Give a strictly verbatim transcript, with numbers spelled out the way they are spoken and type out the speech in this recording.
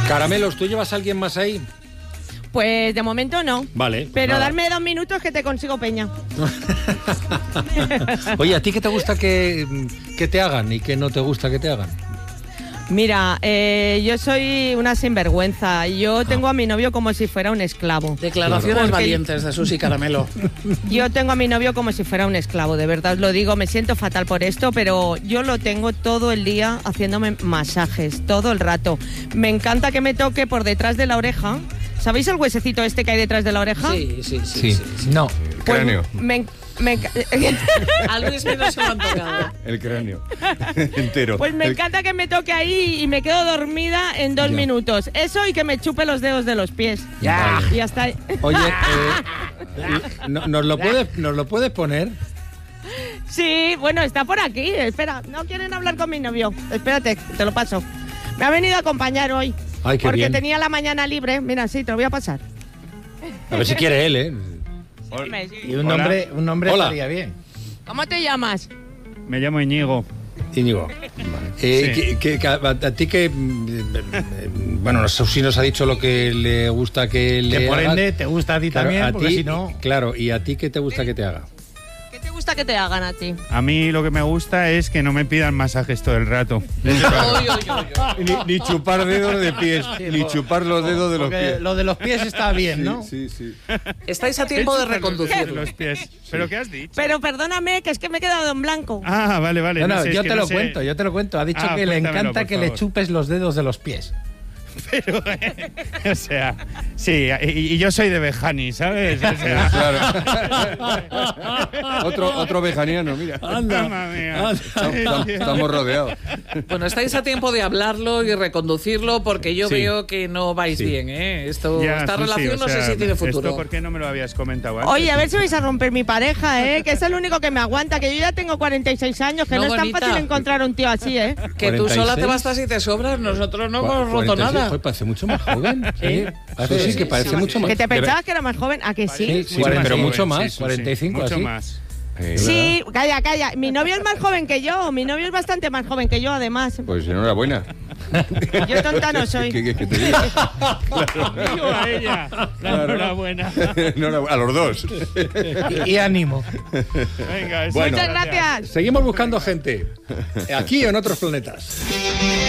Caramelos, ¿tú llevas a alguien más ahí? Pues de momento no. Vale. Pero nada. darme dos minutos que te consigo peña. Oye, ¿a ti qué te gusta que, que te hagan y qué no te gusta que te hagan? Mira, eh, yo soy una sinvergüenza. Yo tengo a mi novio como si fuera un esclavo. Declaraciones Porque valientes de Susi Caramelo. Yo tengo a mi novio como si fuera un esclavo, de verdad os lo digo, me siento fatal por esto, pero yo lo tengo todo el día haciéndome masajes, todo el rato. Me encanta que me toque por detrás de la oreja. ¿Sabéis el huesecito este que hay detrás de la oreja? Sí, sí, sí. Sí. sí, sí. No. El Pues cráneo. me, me, A Luis no se lo han tocado. El cráneo. Entero. pues me El- encanta que me toque ahí y me quedo dormida en dos Ya. minutos. Eso y que me chupe los dedos de los pies. Ya. Y ya está. Oye, eh, no- ¿nos, lo puedes, ¿nos lo puedes poner? Sí, bueno, está por aquí. Espera, no quieren hablar con mi novio. Espérate, te lo paso. Me ha venido a acompañar hoy. Ay, qué porque bien. tenía la mañana libre. Mira, sí, te lo voy a pasar. A ver si quiere él, ¿eh? Hombre, sí. Y un Hola. nombre, un nombre Hola. estaría bien. ¿Cómo te llamas? Me llamo Íñigo. Íñigo. Eh, Sí. que, que- que a, a ti que... mm, eh, Bueno, no sé si nos ha dicho lo que le gusta que le Que por hagas. ende te gusta a ti Claro, también, a porque ti, si no... Claro, ¿y a ti qué te gusta que te haga? ¿Qué te gusta que te hagan a ti? A mí lo que me gusta es que no me pidan masajes todo el rato. Oy, oy, oy, oy. Ni, ni chupar dedos de pies, ni chupar los dedos de los Porque pies. lo de los pies está bien, ¿no? Sí, sí. Estáis a tiempo de Chupan los- reconducirlo. los pies. ¿Pero qué has dicho? Pero perdóname, que es que me he quedado en blanco. Ah, vale, vale. No, no, sé, es yo que te no lo sé. cuento, yo te lo cuento. Ha dicho Ah, que le cuéntamelo, encanta por que le favor. chupes los dedos de los pies. Pero, eh, o sea, sí, y, y yo soy de Bejani, ¿sabes? O sea, Claro. otro, otro vejaniano, mira. mamma mía. Estamos, estamos rodeados. Bueno, estáis a tiempo de hablarlo y reconducirlo porque yo Sí. veo que no vais Sí. bien, ¿eh? Esto, Ya, esta Susi, relación o no sé sea, si tiene ¿Esto futuro. por qué no me lo habías comentado antes? Oye, a ver si vais a romper mi pareja, ¿eh? Que es el único que me aguanta, que yo ya tengo cuarenta y seis años, que no, No, es tan bonita. fácil encontrar un tío así, ¿eh? Que tú cuarenta y sola te seis. bastas y te sobras, nosotros no hemos roto cuarenta y seis, nada. joder, parece mucho más joven. Sí, Parece- Sí, sí, que sí, parece sí. mucho más. Que te de ver- pensabas que era más joven. ¿A que sí? Sí, sí, Mucho pero joven, mucho más, sí, Susi, cuarenta y cinco, mucho así. más. Eh, Sí, calla, calla. Mi novio es más joven que yo. Mi novio es bastante más joven que yo, además. Pues enhorabuena. Yo tonta no ¿Qué soy. quieres que te diga? Digo a ella. La enhorabuena. Enhorabuena. A los dos. Y, y ánimo. Venga, eso, Bueno. Muchas gracias. Seguimos buscando gente. Aquí o en otros planetas.